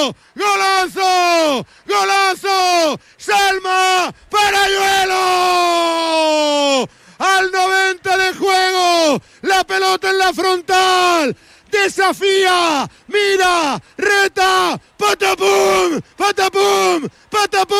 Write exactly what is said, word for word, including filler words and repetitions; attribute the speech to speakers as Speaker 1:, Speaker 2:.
Speaker 1: ¡Golazo! ¡Golazo! ¡Salma Parayuelo! Al noventa de juego, la pelota en la frontal, desafía, mira, reta, patapum, patapum, patapum.